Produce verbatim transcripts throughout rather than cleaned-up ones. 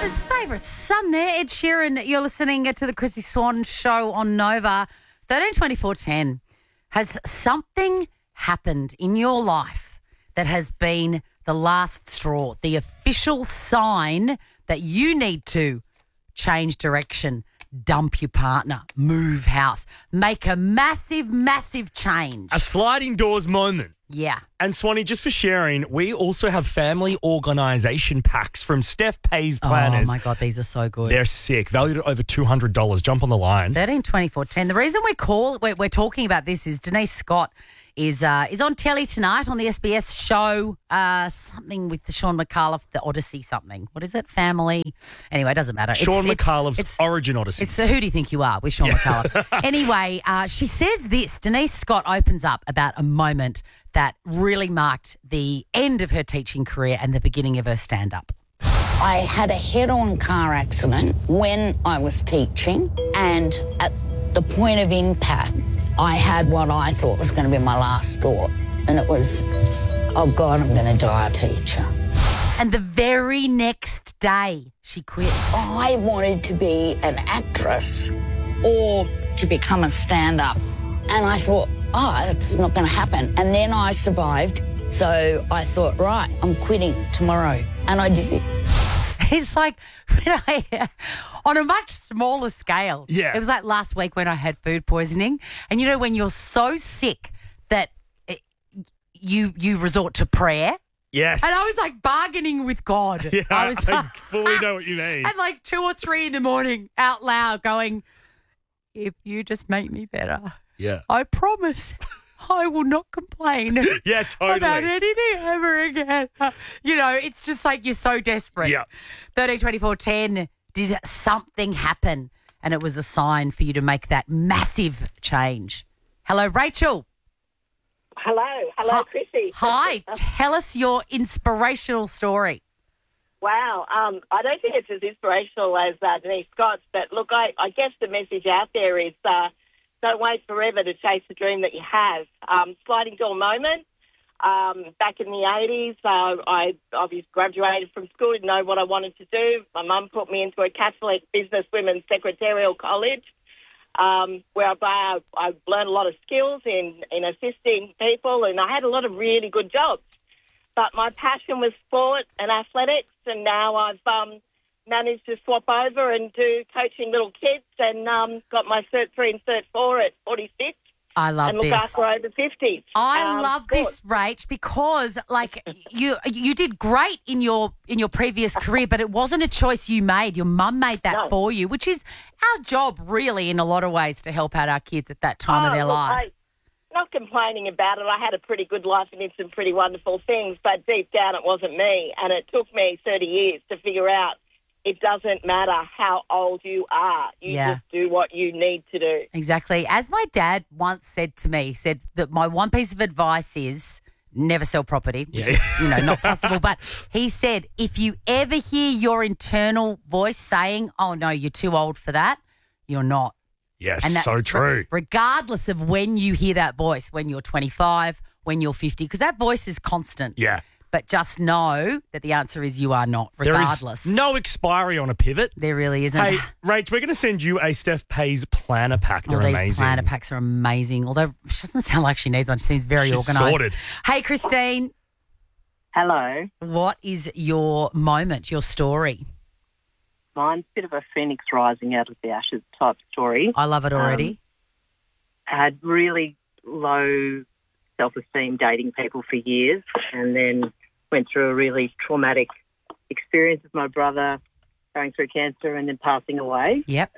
Australia's favourite son there, Ed Sheeran. You're listening to the Chrissy Swan Show on Nova. thirteen twenty-four ten. Has something happened in your life that has been the last straw, the official sign that you need to change direction, dump your partner, move house, make a massive, massive change? A sliding doors moment. Yeah. And Swanee, just for sharing, we also have family organisation packs from Steph Pays Planners. Oh, my God, these are so good. They're sick. Valued at over two hundred dollars. Jump on the line. thirteen twenty-four ten. The reason we call we're, we're talking about this is Denise Scott is uh, is on telly tonight on the S B S show, uh, something with the Sean McAuliffe, the Odyssey something. What is it? Family. Anyway, it doesn't matter. Sean it's, McAuliffe's it's, Origin Odyssey. It's uh, Who Do You Think You Are with Sean yeah. McAuliffe. Anyway, uh, she says this. Denise Scott opens up about a moment that really marked the end of her teaching career and the beginning of her stand-up. I had a head-on car accident when I was teaching, and at the point of impact, I had what I thought was going to be my last thought, and it was, oh, God, I'm going to die a teacher. And the very next day, she quit. I wanted to be an actress or to become a stand-up, and I thought, oh, it's not going to happen. And then I survived, so I thought, right, I'm quitting tomorrow, and I did. It's like when I, on a much smaller scale. Yeah. It was like last week when I had food poisoning. And, you know, when you're so sick that it, you you resort to prayer. Yes. And I was like bargaining with God. Yeah, I was I like, fully know what you mean. At like two or three in the morning out loud going, if you just make me better, yeah, I promise I will not complain yeah, totally. about anything ever again. You know, it's just like you're so desperate. Yeah. thirteen twenty-four ten, did something happen? And it was a sign for you to make that massive change. Hello, Rachel. Hello. Hello, Hi. Chrissy. Hi. Tell us your inspirational story. Wow. Um, I don't think it's as inspirational as uh, Denise Scott's, but look, I, I guess the message out there is uh, don't wait forever to chase the dream that you have. Um, sliding door moment. Um, back in the eighties, uh, I obviously graduated from school, didn't know what I wanted to do. My mum put me into a Catholic business women's secretarial college, um, where I, I learned a lot of skills in, in assisting people, and I had a lot of really good jobs. But my passion was sport and athletics, and now I've um, managed to swap over and do coaching little kids, and um, got my Cert three and Cert four at forty-six. I love and look this. after over fifties. I um, love good. this, Rach, because like you you did great in your in your previous career, but it wasn't a choice you made. Your mum made that No. for you, which is our job really in a lot of ways to help out our kids at that time oh, of their look, life. I, not complaining about it. I had a pretty good life and did some pretty wonderful things, but deep down it wasn't me, and it took me thirty years to figure out it doesn't matter how old you are. You Yeah. just do what you need to do. Exactly. As my dad once said to me, said that my one piece of advice is never sell property, which Yeah. is, you know, not possible. But he said, if you ever hear your internal voice saying, oh, no, you're too old for that, you're not. Yes, And that's so true. re- regardless of when you hear that voice, when you're twenty-five, when you're fifty, because that voice is constant. Yeah. But just know that the answer is you are not, regardless. There is no expiry on a pivot. There really isn't. Hey, Rach, we're going to send you a Steph Pays planner pack. They're Oh, these amazing. planner packs are amazing. Although she doesn't sound like she needs one. She seems very She's organised. sorted. Hey, Christine, Hello. what is your moment, your story? Mine's a bit of a phoenix rising out of the ashes type story. I love it already. I had really low self-esteem dating people for years, and then went through a really traumatic experience with my brother going through cancer and then passing away. Yep.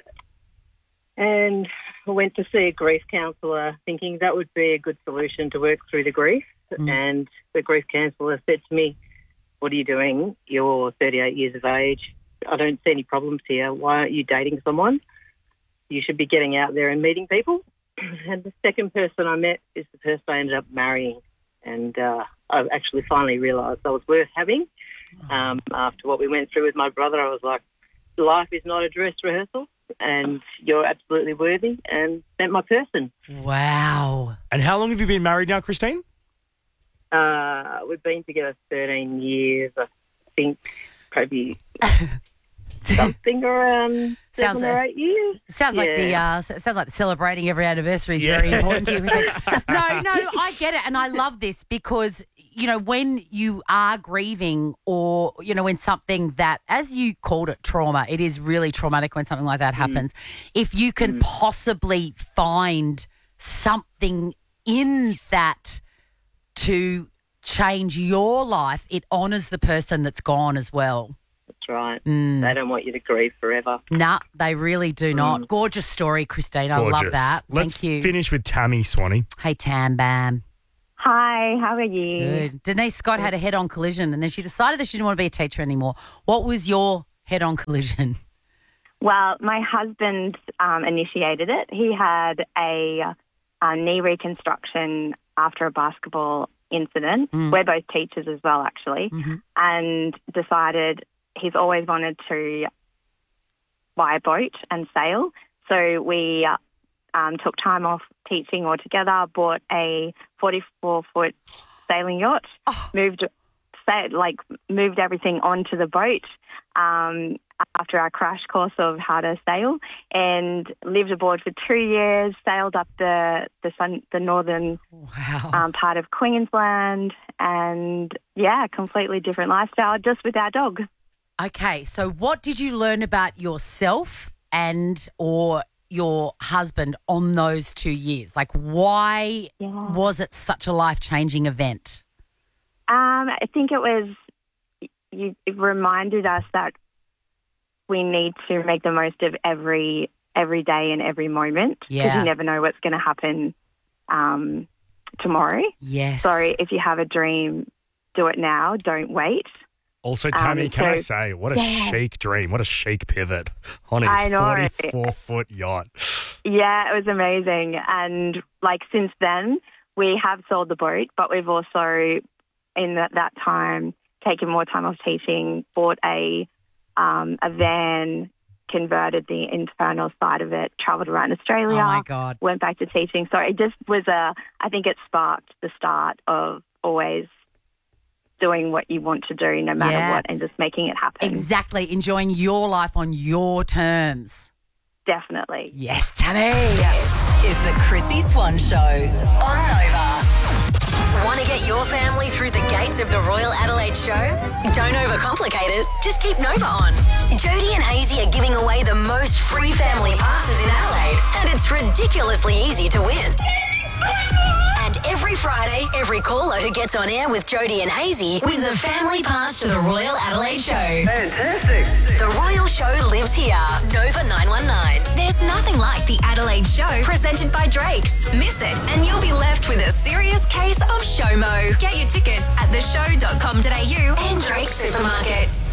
And I went to see a grief counsellor thinking that would be a good solution to work through the grief. Mm. And the grief counsellor said to me, what are you doing? You're thirty-eight years of age. I don't see any problems here. Why aren't you dating someone? You should be getting out there and meeting people. And the second person I met is the person I ended up marrying. And uh, I actually finally realised I was worth having. Um, after what we went through with my brother, I was like, life is not a dress rehearsal, and you're absolutely worthy, and met my person. Wow. And how long have you been married now, Christine? Uh, we've been together thirteen years, I think, probably something around Sounds seven or eight years. Sounds like the Yeah. uh, s- sounds like celebrating every anniversary is Yeah. very important to you. no, no, I get it, and I love this because you know when you are grieving, or you know when something that, as you called it, trauma, it is really traumatic when something like that happens. If you can possibly find something in that to change your life, it honours the person that's gone as well. That's right. Mm. They don't want you to grieve forever. Nah, they really do not. Gorgeous story, Christine. I love Gorgeous. that. Let's Thank you. finish with Tammy, Swanee. Hey, Tam Bam. Hi, how are you? Good. Denise Scott had a head-on collision and then she decided that she didn't want to be a teacher anymore. What was your head-on collision? Well, my husband um, initiated it. He had a, a knee reconstruction after a basketball incident. Mm. We're both teachers as well, actually, Mm-hmm. and decided he's always wanted to buy a boat and sail. So we uh, um, took time off teaching altogether, bought a forty-four foot sailing yacht, Oh. moved sa- like moved everything onto the boat um, after our crash course of how to sail, and lived aboard for two years. Sailed up the the, sun, the northern Wow. um, part of Queensland, and yeah, completely different lifestyle just with our dog. Okay, so what did you learn about yourself and or your husband on those two years? Like, why Yeah. was it such a life-changing event? Um, I think it was, you, it reminded us that we need to make the most of every every day and every moment, because Yeah. you never know what's going to happen um, tomorrow. Yes. So if you have a dream, do it now, don't wait. Also, Tammy, Um, can I so- say, what a Yeah. chic dream. What a chic pivot on his I know. forty-four foot yacht. Yeah, it was amazing. And like since then, we have sold the boat, but we've also, in that, that time, taken more time off teaching, bought a um, a van, converted the internal side of it, travelled around Australia. Oh, my God. Went back to teaching. So it just was a, I think it sparked the start of always doing what you want to do no matter Yeah. what, and just making it happen. Exactly. Enjoying your life on your terms. Definitely. Yes, Tammy. This is the Chrissy Swan Show on Nova. Want to get your family through the gates of the Royal Adelaide Show? Don't overcomplicate it. Just keep Nova on. Jody and Hazy are giving away the most free family passes in Adelaide, and it's ridiculously easy to win. And every Friday, every caller who gets on air with Jody and Hazy wins a family pass to the Royal Adelaide Show. Fantastic. The Royal Show lives here. Nova nine one nine. There's nothing like the Adelaide Show presented by Drake's. Miss it and you'll be left with a serious case of SHOMO. Get your tickets at the show dot com dot a u and Drake's supermarkets.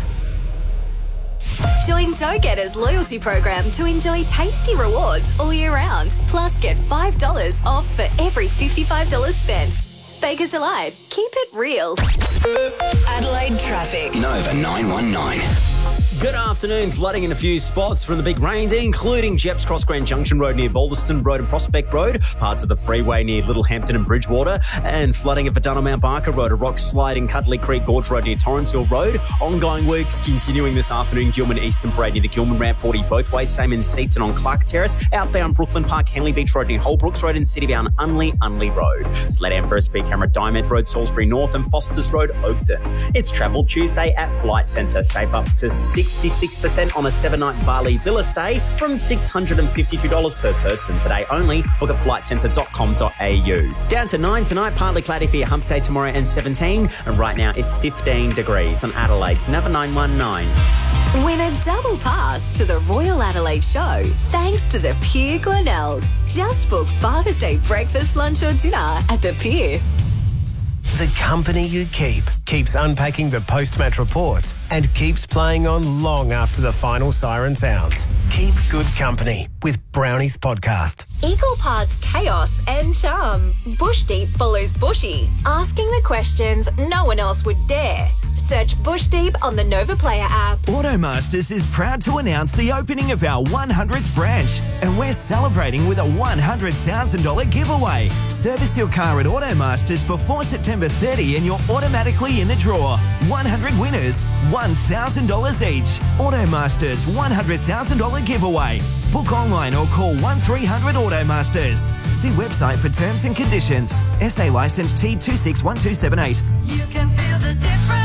Join Dough Getters loyalty program to enjoy tasty rewards all year round. Plus, get five dollars off for every fifty-five dollars spent. Baker's Delight. Keep it real. Adelaide traffic. Nova nine one nine. Good afternoon. Flooding in a few spots from the big rains, including Jeps Cross Grand Junction Road near Balderston Road and Prospect Road, parts of the freeway near Littlehampton and Bridgewater, and flooding at Verdun Mount Barker Road, a rock slide in Cutley Creek Gorge Road near Torrance Hill Road. Ongoing works continuing this afternoon, Gilman Eastern Parade near the Gilman Ramp forty both ways, same in Seaton on Clark Terrace, outbound Brooklyn Park, Henley Beach Road near Holbrooks Road, and citybound Unley, Unley Road. Sleddam for a speed camera, Diamond Road, Salisbury North, and Fosters Road, Oakton. It's Travel Tuesday at Flight Centre. Save up to sixty-six percent on a seven-night Bali villa stay from six hundred fifty-two dollars per person today only. Book at flight centre dot com dot a u. Down to nine tonight, partly cloudy for your hump day tomorrow, and seventeen. And right now it's fifteen degrees on Adelaide's Nova nine one nine. Win a double pass to the Royal Adelaide Show thanks to the Pier Glenelg. Just book Father's Day breakfast, lunch or dinner at the Pier. The company you keep keeps unpacking the post-match reports and keeps playing on long after the final siren sounds. Keep good company with Brownies Podcast. Equal parts chaos and charm. Bush Deep follows Bushy, asking the questions no one else would dare. Search Bush Deep on the Nova Player app. Automasters is proud to announce the opening of our one hundredth branch, and we're celebrating with a one hundred thousand dollars giveaway. Service your car at Automasters before September thirtieth and you're automatically in the draw. one hundred winners, one thousand dollars each. Automasters one hundred thousand dollars giveaway. Book online or call one three hundred Automasters. See website for terms and conditions. S A licence T two six one two seven eight. You can feel the difference.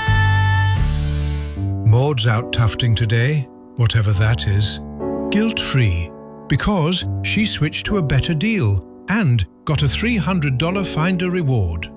Maud's out tufting today, whatever that is, guilt-free, because she switched to a better deal and got a three hundred dollars Finder reward.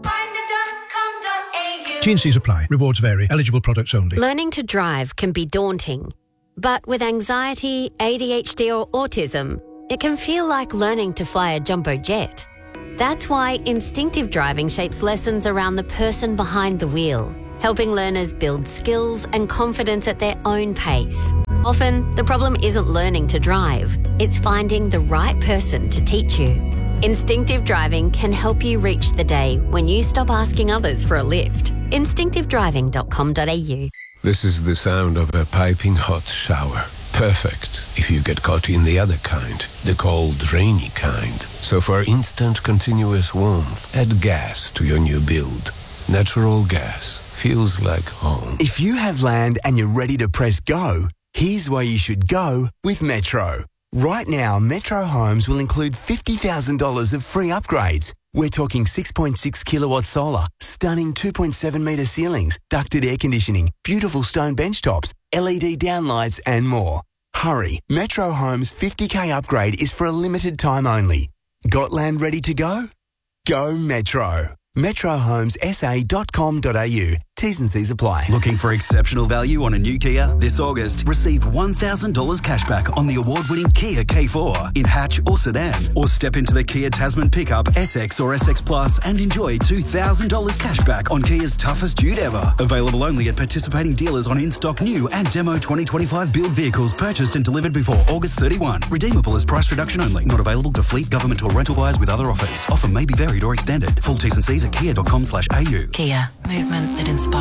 T and C's apply. Rewards vary. Eligible products only. Learning to drive can be daunting, but with anxiety, A D H D or autism, it can feel like learning to fly a jumbo jet. That's why instinctive driving shapes lessons around the person behind the wheel, helping learners build skills and confidence at their own pace. Often, the problem isn't learning to drive, it's finding the right person to teach you. Instinctive driving can help you reach the day when you stop asking others for a lift. instinctive driving dot com dot a u. This is the sound of a piping hot shower. Perfect if you get caught in the other kind, the cold, rainy kind. So for instant continuous warmth, add gas to your new build. Natural gas feels like home. If you have land and you're ready to press go, here's where you should go with Metro. Right now, Metro Homes will include fifty thousand dollars of free upgrades. We're talking six point six kilowatt solar, stunning two point seven metre ceilings, ducted air conditioning, beautiful stone bench tops, L E D downlights and more. Hurry, Metro Homes fifty K upgrade is for a limited time only. Got land ready to go? Go Metro. metro homes s a dot com dot a u. T's and C's apply. Looking for exceptional value on a new Kia? This August, receive one thousand dollars cashback on the award-winning Kia K four in hatch or sedan. Or step into the Kia Tasman pickup, S X or S X Plus and enjoy two thousand dollars cashback on Kia's toughest dude ever. Available only at participating dealers on in-stock new and demo twenty twenty-five build vehicles purchased and delivered before August thirty-first. Redeemable as price reduction only. Not available to fleet, government or rental buyers with other offers. Offer may be varied or extended. Full T's and C's at kia dot com slash a u. Kia. Movement that inspires.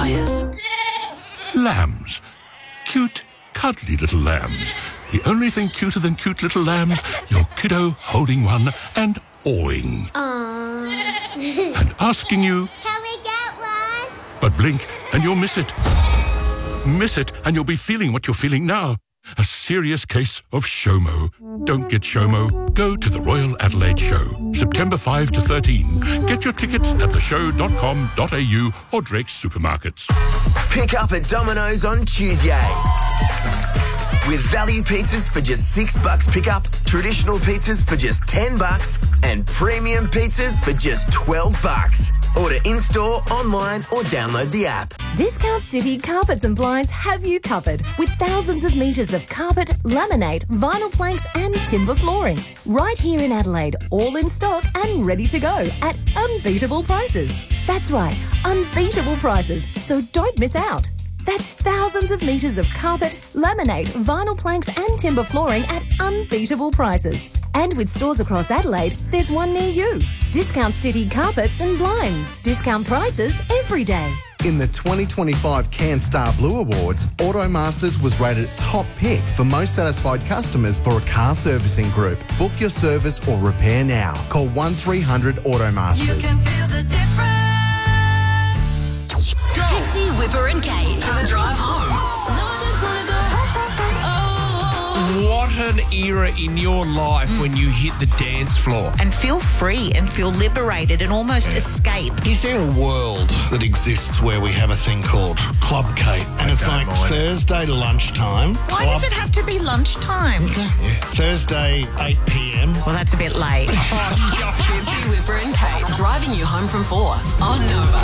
Lambs. Cute, cuddly little lambs. The only thing cuter than cute little lambs, your kiddo holding one and awing. Aww. And asking you, can we get one? But blink and you'll miss it. Miss it and you'll be feeling what you're feeling now. A serious case of SHOMO. Don't get SHOMO. Go to the Royal Adelaide Show, September fifth to thirteenth. Get your tickets at the show dot com dot a u or Drake's Supermarkets. Pick up at Domino's on Tuesday. With value pizzas for just six bucks pickup, traditional pizzas for just ten bucks, and premium pizzas for just twelve bucks. Order in-store, online, or download the app. Discount City Carpets and Blinds have you covered with thousands of metres of carpet, laminate, vinyl planks and timber flooring. Right here in Adelaide, all in stock and ready to go at unbeatable prices. That's right, unbeatable prices, so don't miss out. That's thousands of metres of carpet, laminate, vinyl planks and timber flooring at unbeatable prices. And with stores across Adelaide, there's one near you. Discount City Carpets and Blinds. Discount prices every day. In the twenty twenty-five CanStar Blue Awards, Automasters was rated top pick for most satisfied customers for a car servicing group. Book your service or repair now. Call one three hundred Automasters. You can feel the difference. Fitzy, Whipper and Kate for the drive home. No, I just wanna go. What an era in your life mm. when you hit the dance floor. And feel free and feel liberated and almost yeah. escape. Is there a world that exists where we have a thing called Club Kate? And I it's like mind. Thursday lunchtime. Why Club... does it have to be lunchtime? Okay. Yeah. Thursday, eight p.m. Well, that's a bit late. Fitzy, Whipper and Kate driving you home from four on Nova.